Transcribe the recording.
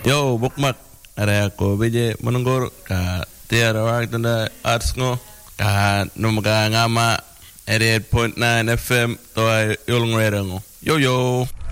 Yo, bukmak. Are ako beje menunggur ka tiara waktu na arts ngo ka numaga ngama 88.9 FM to ay yulong ngo. Yo yo.